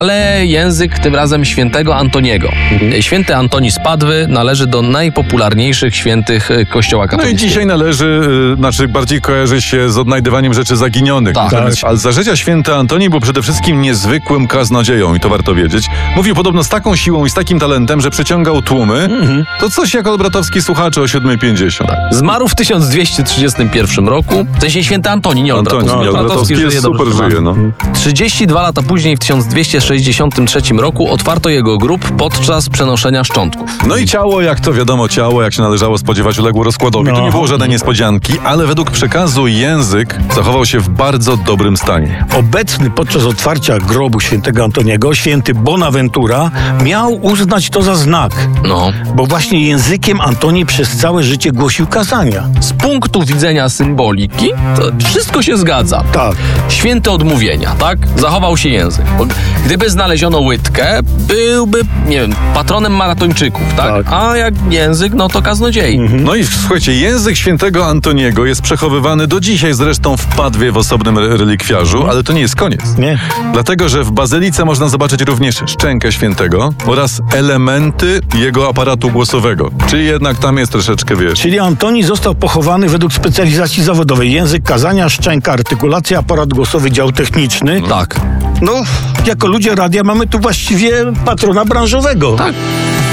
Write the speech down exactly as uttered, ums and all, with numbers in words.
ale język tym razem świętego Antoniego. Mhm. Święty Antoni z Padwy należy do najpopularniejszych świętych Kościoła katolickiego. No i dzisiaj należy, yy, znaczy bardziej kojarzy się z odnajdywaniem rzeczy zaginionych. Tak. Tak. Ale za życia święty Antoni był przede wszystkim niezwykłym kaznodzieją i to warto wiedzieć. Mówił podobno z taką siłą i z takim talentem, że przyciągał tłumy. Mhm. To coś jak Olbratowski słuchacze o siódmej pięćdziesiąt. Tak. Zmarł w tysiąc dwieście trzydziestym pierwszym roku. W sensie święty Antoni, nie Olbratowski. Antoni, no, Olbratowski jest żyje, super, dobrze, żyje. No. trzydzieści dwa lata później, w tysiąc dwieście sześćdziesiątym trzecim roku, otwarto jego grób podczas przenoszenia szczątków. No i ciało, jak to wiadomo, ciało, jak się należało spodziewać, uległo rozkładowi. No. Tu nie było żadnej niespodzianki, ale według przekazu język zachował się w bardzo dobrym stanie. Obecny podczas otwarcia grobu świętego Antoniego, święty Bonaventura, miał uznać to za znak. No. Bo właśnie językiem Antoni przez całe życie głosił kazania. Z punktu widzenia symboliki, to wszystko się zgadza. Tak. Święty odmówienia, tak? Zachował się język. Bo gdyby znaleziono łydkę, byłby, nie wiem, patronem maratończyków, tak? Tak. A jak język, no to kaznodziei. Mhm. No i słuchajcie, język świętego Antoniego jest przechowywany do dzisiaj, zresztą w Padwie w osobnym re- relikwiarzu, ale to nie jest koniec. Nie. Dlatego, że w bazylice można zobaczyć również szczękę świętego oraz elementy jego aparatu głosowego. Czyli jednak tam jest troszeczkę, wiesz... Czyli Antoni został pochowany według specjalizacji zawodowej. Język kazania, szczęka, artykulacja, aparat głosowy, dział techniczny. Tak. No, jako ludzie radia mamy tu właściwie patrona branżowego. Tak.